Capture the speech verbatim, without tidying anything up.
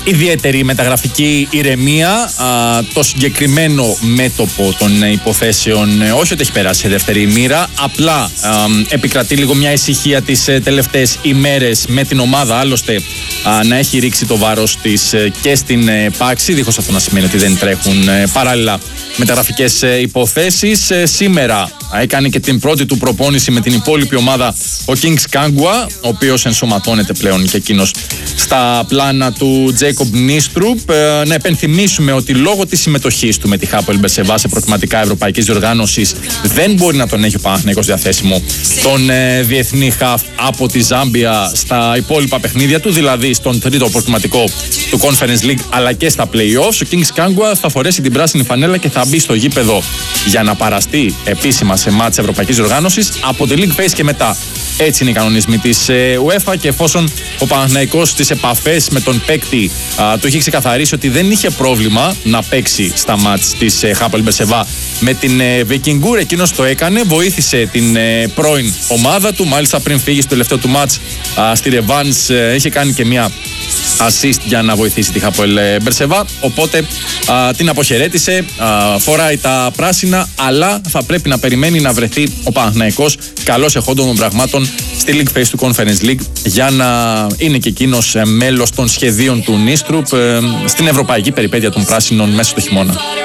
ιδιαίτερη μεταγραφική ηρεμία. Α, το συγκεκριμένο μέτωπο των υποθέσεων ε, όχι ότι έχει περάσει σε δεύτερη μοίρα, απλά α, επικρατεί λίγο μια ησυχία τις ε, τελευταίες ημέρες με την ομάδα, άλλωστε α, να έχει ρίξει το βάρος της ε, και στην ε, πάξη, δίχως αυτό να σημαίνει ότι δεν τρέχουν ε, παράλληλα μεταγραφικές ε, υποθέσεις. Ε, σήμερα έκανε και την πρώτη του προπόνηση με την υπόλοιπη ομάδα ο Kings Kangwa, ο οποίος ενσωματώνεται πλέον και εκείνος στα πλάνα του Jacob Nistrup. Ε, να επενθυμίσουμε ότι λόγω της συμμετοχής του με τη Hapoel Beersheva σε προκριματικά ευρωπαϊκής διοργάνωσης δεν μπορεί να τον έχει ο Παναθηναϊκός διαθέσιμο τον ε, διεθνή χαφ από τη Ζάμπια στα υπόλοιπα παιχνίδια του, δηλαδή στον τρίτο προκριματικό του Conference League αλλά και στα play-offs. Ο Kings Kangwa θα φορέσει την πράσινη φανέλα και θα μπει στο γήπεδο για να παραστεί επίσημα σε μάτς ευρωπαϊκής διοργάνωσης από τη League Phase και μετά. Έτσι είναι οι κανονισμοί της UEFA, και εφόσον ο Παναθηναϊκός στις επαφές με τον παίκτη α, του είχε ξεκαθαρίσει ότι δεν είχε πρόβλημα να παίξει στα μάτς της ε, Hapoel Beersheva με την ε, Vikingur, εκείνος το έκανε, βοήθησε την ε, πρώην ομάδα του, μάλιστα πριν φύγει στο τελευταίο του μάτς α, στη Revans ε, είχε κάνει και μια assist για να βοηθήσει τη Hapoel Beersheva, οπότε α, την αποχαιρέτησε, α, φοράει τα πράσινα, αλλά θα πρέπει να περιμένει να βρεθεί ο Παναθηναϊκός καλός εχόντων των πραγμάτων στη League Phase του Conference League για να είναι και εκείνος μέλος των σχεδίων του Nistrup στην ευρωπαϊκή περιπέτεια των πράσινων μέσα στο χειμώνα.